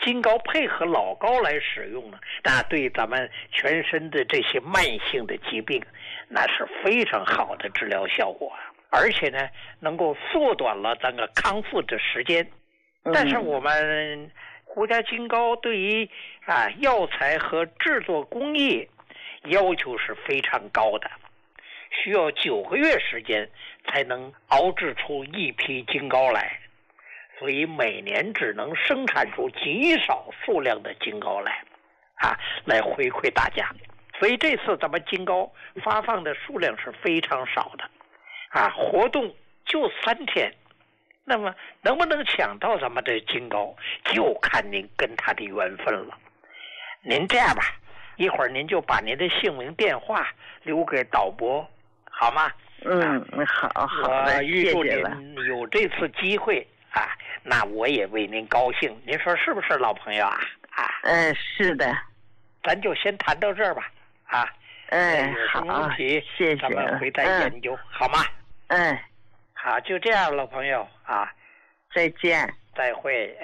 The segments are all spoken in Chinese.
金膏配合老膏来使用呢，那对咱们全身的这些慢性的疾病，那是非常好的治疗效果，而且呢，能够缩短了咱个康复的时间。但是我们胡家金膏对于药材和制作工艺要求是非常高的，需要9个月时间才能熬制出一批金膏来，所以每年只能生产出极少数量的金膏来回馈大家。所以这次咱们金膏发放的数量是非常少的活动就3天，那么能不能抢到咱们的金膏，就看您跟他的缘分了。您这样吧，一会儿您就把您的姓名电话留给导播，好吗？ 好的， 我预祝谢谢了。 您有这次机会那我也为您高兴，您说是不是，老朋友是的， 咱就先谈到这儿吧有什么问题谢谢， 咱们回再研究，好吗？好，就这样，老朋友再见， 再会。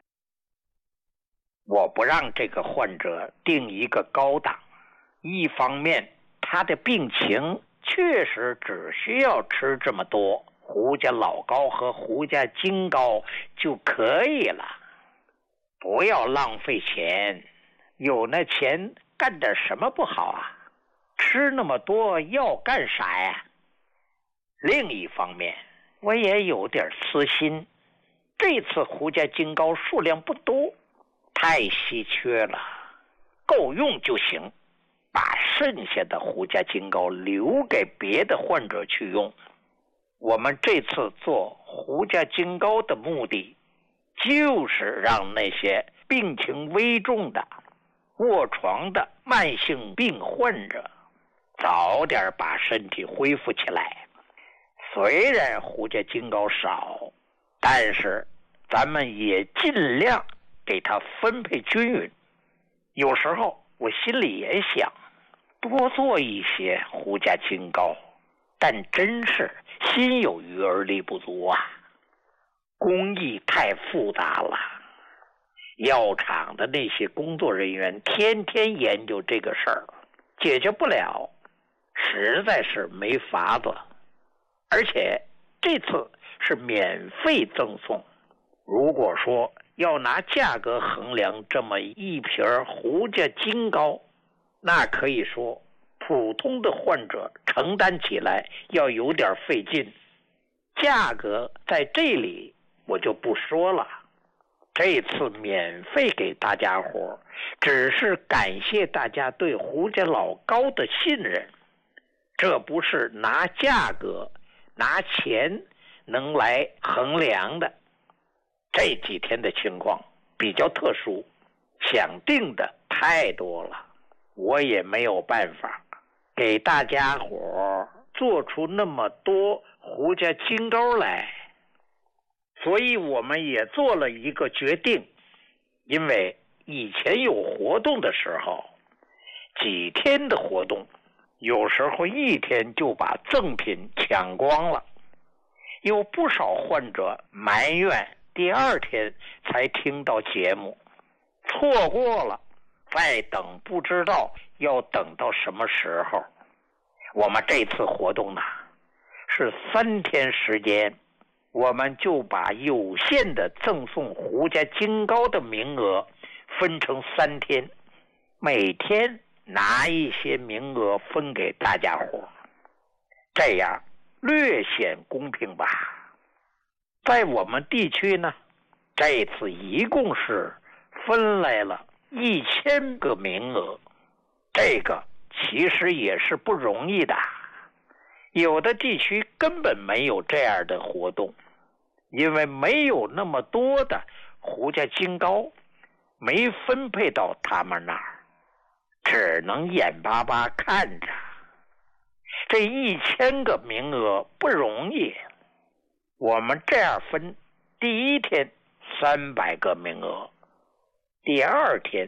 我不让这个患者定一个高档，一方面他的病情确实只需要吃这么多胡家老膏和胡家金膏就可以了，不要浪费钱，有那钱干点什么不好吃那么多要干啥呀？另一方面我也有点私心，这次胡家金膏数量不多，太稀缺了，够用就行，把剩下的胡家金膏留给别的患者去用。我们这次做胡家金膏的目的，就是让那些病情危重的卧床的慢性病患者早点把身体恢复起来。虽然胡家金膏少，但是咱们也尽量给它分配均匀。有时候我心里也想多做一些胡家金膏，但真是心有余而力不足工艺太复杂了，药厂的那些工作人员天天研究这个事儿，解决不了，实在是没法子。而且这次是免费赠送，如果说要拿价格衡量这么一瓶胡家金膏，那可以说普通的患者承担起来要有点费劲。价格在这里我就不说了，这次免费给大家伙，只是感谢大家对胡家老膏的信任，这不是拿价格拿钱能来衡量的。这几天的情况比较特殊，想定的太多了，我也没有办法给大家伙做出那么多胡家金膏来，所以我们也做了一个决定。因为以前有活动的时候，几天的活动有时候1天就把赠品抢光了，有不少患者埋怨第2天才听到节目，错过了再等不知道要等到什么时候。我们这次活动呢是3天时间，我们就把有限的赠送胡家金膏的名额分成3天，每天拿一些名额分给大家伙，这样略显公平吧。在我们地区呢，这次一共是分来了1000个名额，这个其实也是不容易的。有的地区根本没有这样的活动，因为没有那么多的胡家金膏，没分配到他们那儿，只能眼巴巴看着。这1000个名额不容易，我们这样分，第1天300个名额，第2天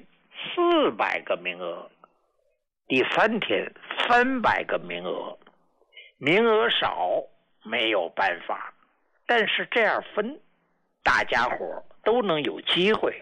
400个名额，第3天300个名额。名额少没有办法，但是这样分，大家伙都能有机会。